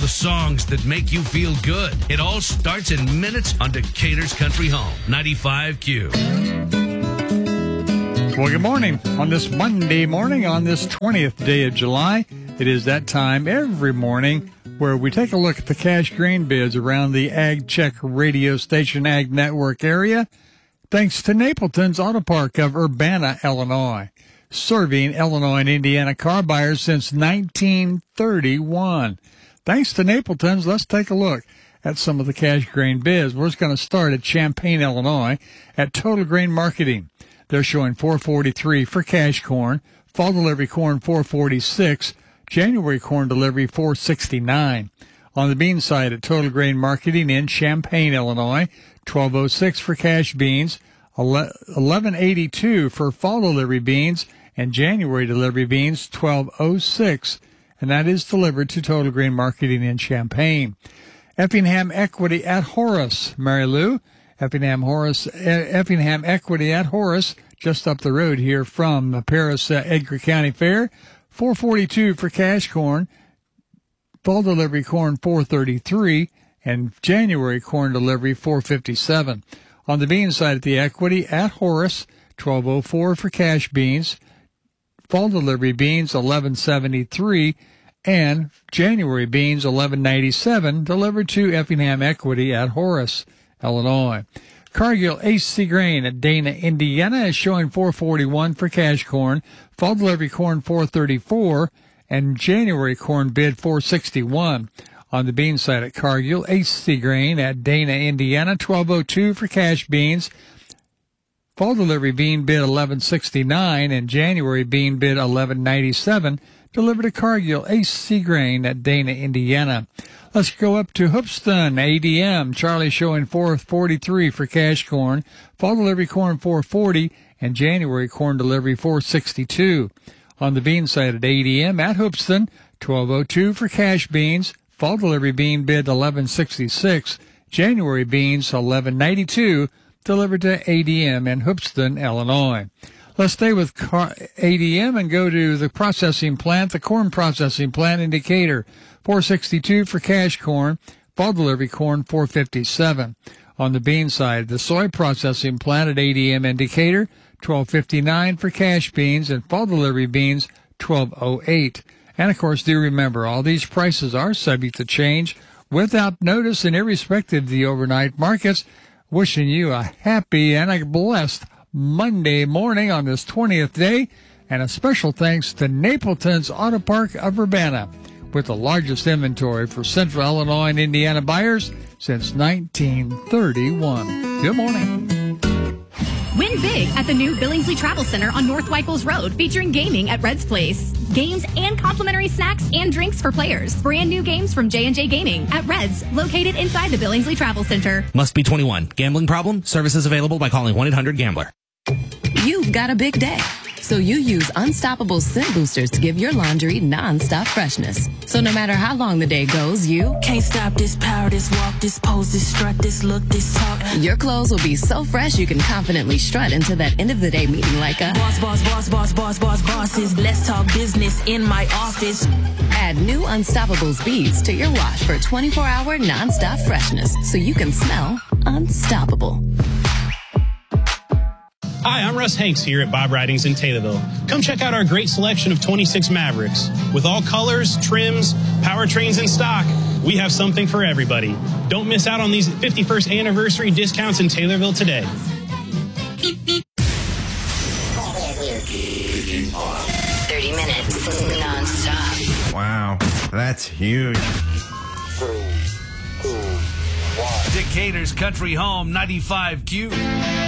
the songs that make you feel good. It all starts in minutes on Decatur's Country Home, 95Q. Well, good morning. On this Monday morning, on this 20th day of July, it is that time every morning where we take a look at the cash grain bids around the Ag Check radio station Ag Network area, thanks to Napleton's Auto Park of Urbana, Illinois, serving Illinois and Indiana car buyers since 1931. Thanks to Napleton's, let's take a look at some of the cash grain bids. We're just going to start at Champaign, Illinois, at Total Grain Marketing. They're showing $4.43 for cash corn, fall delivery corn $4.46, January corn delivery $4.69. On the bean side at Total Grain Marketing in Champaign, Illinois, $12.06 for cash beans, $11.82 for fall delivery beans, and January delivery beans $12.06, and that is delivered to Total Grain Marketing in Champaign. Effingham Equity at Horace, Mary Lou. Effingham Equity at Horace, just up the road here from the Paris Edgar County Fair. $4.42 for cash corn, fall delivery corn $4.33, and January corn delivery $4.57. On the bean side at the Equity at Horace, $12.04 for cash beans, fall delivery beans $11.73, and January beans $11.97, delivered to Effingham Equity at Horace, Illinois. Cargill HC Grain at Dana, Indiana is showing $4.41 for cash corn, fall delivery corn $4.34, and January corn bid $4.61. On the bean side at Cargill HC Grain at Dana, Indiana, $12.02 for cash beans, fall delivery bean bid $11.69, and January bean bid $11.97, delivered to Cargill HC Grain at Dana, Indiana. Let's go up to Hoopston, ADM. Charlie showing $4.43 for cash corn, fall delivery corn $4.40, and January corn delivery $4.62. On the bean side at ADM at Hoopston, $12.02 for cash beans, fall delivery bean bid $11.66, January beans $11.92, delivered to ADM in Hoopston, Illinois. Let's stay with ADM and go to the processing plant, the corn processing plant in Decatur. $4.62 for cash corn, fall delivery corn $4.57. On the bean side, the soy processing plant at ADM in Decatur, $12.59 for cash beans, and fall delivery beans $12.08. And of course, do remember, all these prices are subject to change without notice and irrespective of the overnight markets. Wishing you a happy and a blessed Monday morning on this 20th day, and a special thanks to Napleton's Auto Park of Urbana, with the largest inventory for Central Illinois and Indiana buyers since 1931. Good morning. Win big at the new Billingsley Travel Center on North Weichels Road, featuring gaming at Red's Place. Games and complimentary snacks and drinks for players. Brand new games from J&J Gaming at Red's, located inside the Billingsley Travel Center. Must be 21. Gambling problem? Services available by calling 1-800-GAMBLER. You've got a big day, so you use Unstoppable Scent Boosters to give your laundry non-stop freshness. So no matter how long the day goes, you can't stop this power, this walk, this pose, this strut, this look, this talk. Your clothes will be so fresh you can confidently strut into that end of the day meeting like a bosses. Let's talk business in my office. Add new Unstoppables beads to your wash for 24-hour non-stop freshness so you can smell unstoppable. Hi, I'm Russ Hanks here at Bob Ridings in Taylorville. Come check out our great selection of 26 Mavericks. With all colors, trims, powertrains in stock, we have something for everybody. Don't miss out on these 51st anniversary discounts in Taylorville today. 30 minutes non-stop. Wow, that's huge. Decatur's Country Home, 95Q.